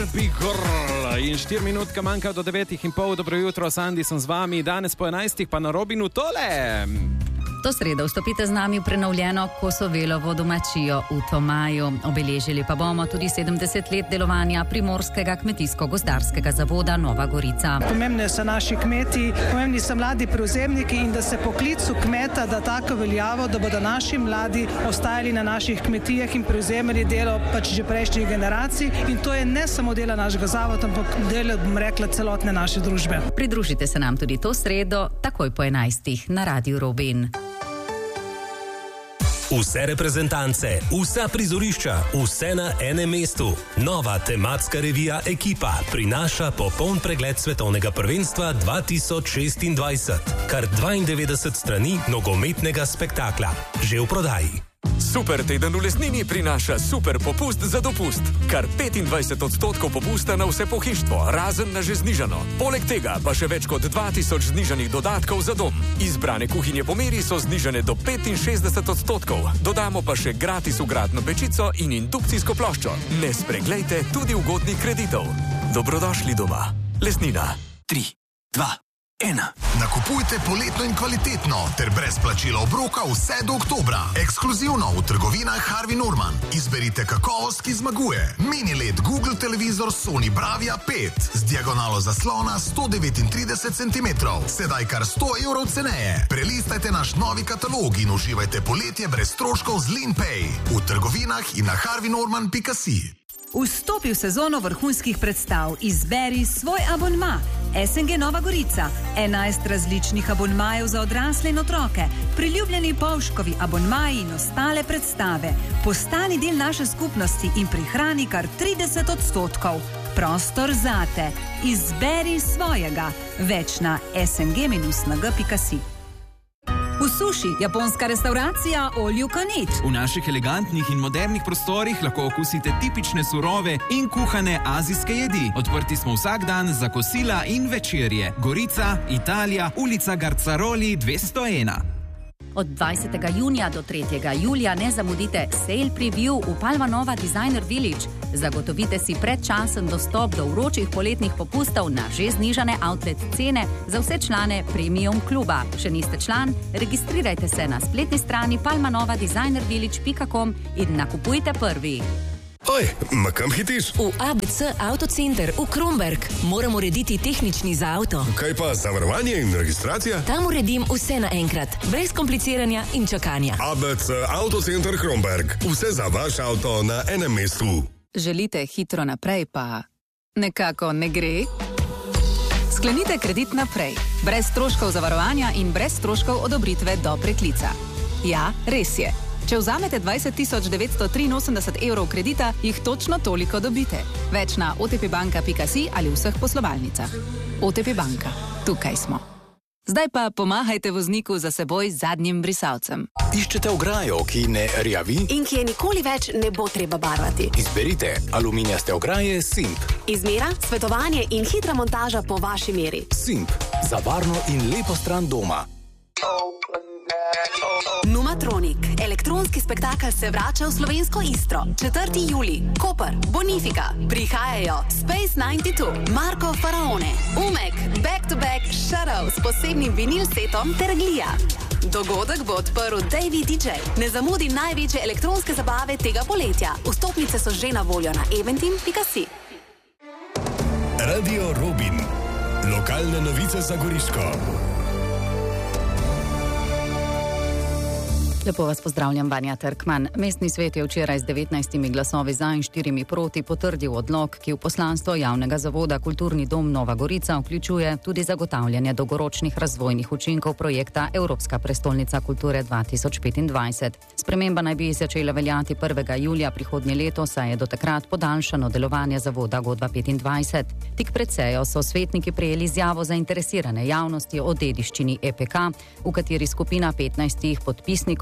Big Girl in 4 minutke manjka do 9:30. Dobro jutro, Sandi sem z vami. Danes po 11 pa na Robinu tole. To sredo vstopite z nami v prenovljeno Kosovelovo domačijo v Tomaju. Obeležili pa bomo tudi 70 let delovanja Primorskega kmetijsko-gozdarskega zavoda Nova Gorica. Pomembni so naši kmeti, pomembni so mladi prevzemniki in da se poklicu kmeta da tako veljavo, da bodo naši mladi ostajali na naših kmetijah in prevzemali delo že prejšnjih generacij. In to je ne samo delo našega zavoda, ampak delo, bom rekla, celotne naše družbe. Pridružite se nam tudi to sredo, takoj po 11 na Radiu Robin. Vse reprezentance, vsa prizorišča, vse na enem mestu. Nova tematska revija Ekipa prinaša popoln pregled svetovnega prvenstva 2026. Kar 92 strani nogometnega spektakla. Že v prodaji. Super teden v Lesnini prinaša super popust za dopust. Kar 25% popusta na vse pohištvo, razen na že znižano. Poleg tega pa še več kot 2000 znižanih dodatkov za dom. Izbrane kuhinje po meri so znižane do 65%. Dodamo pa še gratis vgradno pečico in indukcijsko ploščo. Ne spreglejte tudi ugodnih kreditov. Dobrodošli doma. Lesnina. 3, 2, 1. Nakupujte poletno in kvalitetno ter brez plačila obroka vse do oktobra. Ekskluzivno v trgovinah Harvey Norman. Izberite kakovost, ki zmaguje. Mini LED Google televizor Sony Bravia 5 z diagonalo zaslona 139 cm. Sedaj kar 100 evrov ceneje. Prelistajte naš novi katalog in uživajte poletje brez stroškov z Linpay. V trgovinah in na harveynorman.si. Vstopi v sezono vrhunskih predstav. Izberi svoj abonma. SNG Nova Gorica. 11 različnih abonmajev za odrasle in otroke. Priljubljeni Polškovi abonmaji in ostale predstave. Postani del naše skupnosti in prihrani kar 30%. Prostor zate. Izberi svojega. Več na sng-nag.si. V Suši, japonska restauracija All You Can Eat. V naših elegantnih in modernih prostorih lahko okusite tipične surove in kuhane azijske jedi. Odprti smo vsak dan za kosila in večerje. Gorica, Italija, ulica Garcaroli 201. Od 20. junija do 3. julija ne zamudite Sale Preview v Palma Nova Designer Village. Zagotovite si predčasen dostop do vročih poletnih popustov na že znižane outlet cene za vse člane Premium kluba. Še niste član? Registrirajte se na spletni strani palmanovadesignervillage.com in nakupujte prvi. Oj, ma kam hitiš? V ABC Autocenter v Kromberk. Moram urediti tehnični za avto. Kaj pa zavarovanje in registracija? Tam uredim vse naenkrat, brez kompliciranja in čakanja. ABC Autocenter Kromberk. Vse za vaš avto na enem mestu. Želite hitro naprej, pa nekako ne gre? Sklenite kredit naprej. Brez stroškov zavarovanja in brez stroškov odobritve do preklica. Ja, res je. Če vzamete 20.983 evrov kredita, jih točno toliko dobite. Več na otpbanka.si ali vseh poslovalnicah. OTP Banka. Tukaj smo. Zdaj pa pomahajte vozniku za seboj z zadnjim brisalcem. Iščete ograjo, ki ne rjavi? In ki je nikoli več ne bo treba barvati. Izberite aluminijaste ograje Simp. Izmera, svetovanje in hitra montaža po vaši meri. Simp. Za varno in lepo stran doma. Numatronik. Elektronski spektakel se vrača v slovensko Istro. 4. julij. Koper, Bonifika. Prihajajo Space 92, Marko Faraone, Umek, Back to Back, Shadow s posebnim vinil setom ter Glija. Dogodek bo odprl Davey DJ. Ne zamudi največje elektronske zabave tega poletja. Vstopnice so že na voljo na eventim.si. Radio Robin. Lokalne novice za Goriško. Lepo vas pozdravljam, Vanja Trkman. Mestni svet je včeraj z 19 glasovi za in 4 proti potrdil odlok, ki v poslanstvo javnega zavoda Kulturni dom Nova Gorica vključuje tudi zagotavljanje dolgoročnih razvojnih učinkov projekta Evropska prestolnica kulture 2025. Sprememba naj bi začela veljati 1. julija prihodnje leto, saj je do takrat podaljšano delovanje zavoda Godba 25. Tik pred sejo so svetniki prejeli izjavo zainteresirane javnosti o dediščini EPK, v kateri skupina 15 podpisnikov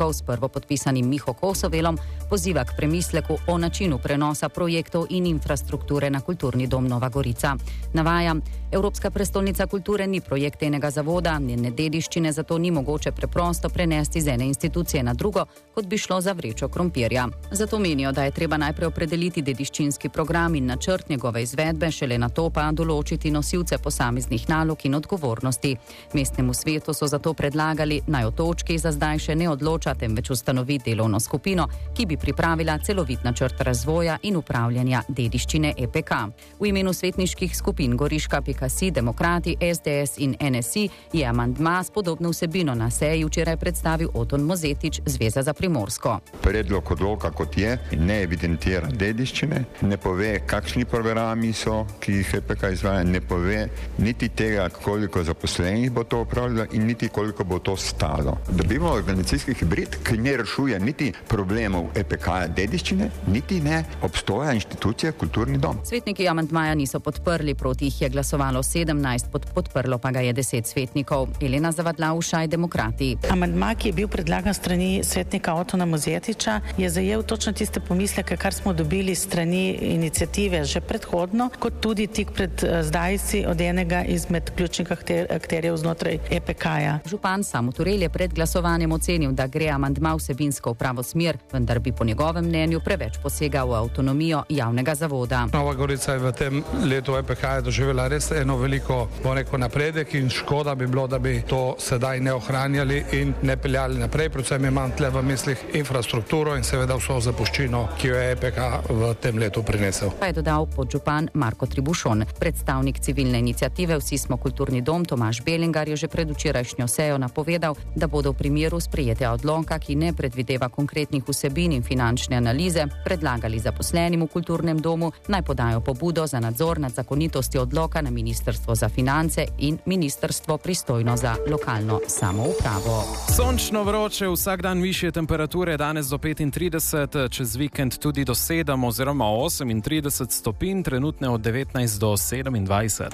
svetnikov s prvopodpisanim Miho Kosovelom poziva k premisleku o načinu prenosa projektov in infrastrukture na kulturni dom Nova Gorica. Navaja, Evropska prestolnica kulture ni projekt enega zavoda, njene dediščine, zato ni mogoče preprosto prenesti z ene institucije na drugo, kot bi šlo za vrečo krompirja. Zato menijo, da je treba najprej opredeliti dediščinski program in načrt njegove izvedbe, šele nato pa določiti nosilce posameznih nalog in odgovornosti. Mestnemu svetu so zato predlagali, naj o točki za zdaj še ne odloča, temveč ustanovi delovno skupino, ki bi pripravila celovit načrt razvoja in upravljanja dediščine EPK. V imenu svetniških skupin Goriška, PKSI, Demokrati, SDS in NSI je amandma s podobno vsebino na seji včeraj predstavil Oton Mozetič, Zveza za Primorsko. Predlog odloka kot je, ne evidentira dediščine, ne pove, kakšni programi so, ki jih EPK izvaja, ne pove niti tega, koliko zaposlenih bo to upravljalo in niti koliko bo to stalo. Dobimo organizacijski hibrid, ki ne rešuje niti problemov EPK-ja dediščine, niti ne obstoja inštitucije Kulturni dom. Svetniki amandmaja niso podprli, proti jih je glasovalo 17, podprlo pa ga je 10 svetnikov. Elena Zavadlav-Ušaj, Demokrati. Amandma, ki je bil predlagan strani svetnika Otona Mozetiča, je zajel točno tiste pomisleke, kar smo dobili strani iniciative že predhodno, kot tudi tik pred zdajci od enega izmed ključnih akterjev znotraj EPK-ja. Župan Samo Turel je pred glasovanjem ocenil, da gre amandma vsebinsko v pravo smer, vendar bi po njegovem mnenju preveč posegal v avtonomijo javnega zavoda. Nova Gorica je v tem letu EPK doživela res eno veliko napredek in škoda bi bilo, da bi to sedaj ne ohranjali in ne peljali naprej. Predvsem imam tle v mislih infrastrukturo in seveda vso zapuščino, ki jo je EPK v tem letu prinesel. Pa je dodal podžupan Marko Tribušon. Predstavnik civilne iniciative Vsi smo kulturni dom Tomaž Belingar je že pred včerajšnjo sejo napovedal, da bodo v primeru sprejetja odloka, ki ne predvideva konkretnih vsebin in finančne analize, predlagali zaposlenim v kulturnem domu, naj podajo pobudo za nadzor nad zakonitostjo odloka na Ministrstvo za finance in Ministrstvo pristojno za lokalno samoupravo. Sončno vroče, vsak dan višje temperature, danes do 35, čez vikend tudi do 7 oziroma 38 stopinj, trenutne od 19 do 27.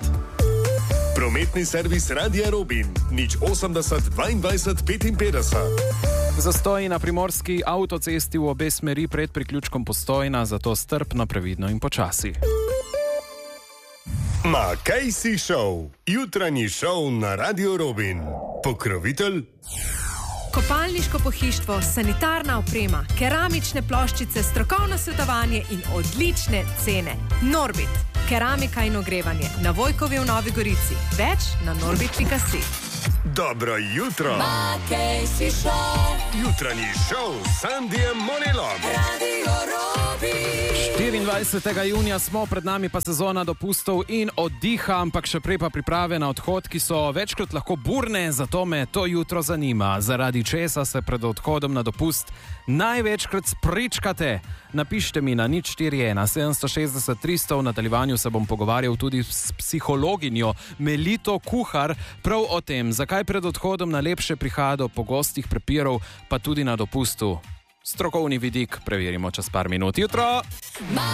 Prometni servis Radia Robin, 080 22 55. Zastoji na primorski avtocesti v obe smeri pred priključkom Postojna, zato strpno, previdno in počasi. Makejsi šov, jutranji šov na Radio Robin. Pokrovitelj? Kopalniško pohištvo, sanitarna oprema, keramične ploščice, strokovno svetovanje in odlične cene. Norbit, keramika in ogrevanje, na Vojkovi v Novi Gorici. Več na norbit.si. Dobro jutro! Makejsi šov, jutranji šov s Sandijem Monilom. Radio Robin. 24. junija smo, pred nami pa sezona dopustov in oddiha, ampak še prej pa priprave na odhod, ki so večkrat lahko burne, zato me to jutro zanima. Zaradi česa se pred odhodom na dopust največkrat spričkate? Napište mi na 041 760 300, v nadaljevanju se bom pogovarjal tudi s psihologinjo Melito Kuhar prav o tem, zakaj pred odhodom najlepše prihaja do pogostih prepirov, pa tudi na dopustu. Strokovni vidik preverimo čez par minut. Jutro!